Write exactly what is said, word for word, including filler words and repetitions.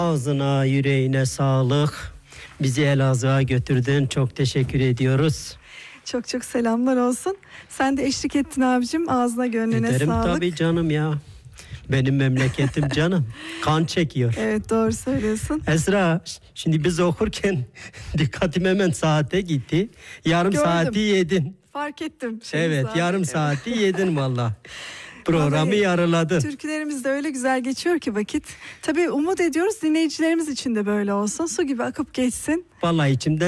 Ağzına, yüreğine sağlık. Bizi Elazığ'a götürdün. Çok teşekkür ediyoruz. Çok çok selamlar olsun. Sen de eşlik ettin abicim. Ağzına gönlüne Ederim sağlık. tabii canım ya. Benim memleketim canım. Kan çekiyor. Evet, doğru söylüyorsun. Esra, şimdi biz okurken dikkatim hemen saate gitti. Yarım Gördüm. saati yedin. Fark ettim. Şimdi Evet, zaten. yarım saati yedin valla. Programı Vallahi yarıladın. Türkülerimiz de öyle güzel geçiyor ki vakit. Tabii umut ediyoruz dinleyicilerimiz için de böyle olsun. Su gibi akıp geçsin. Vallahi içimden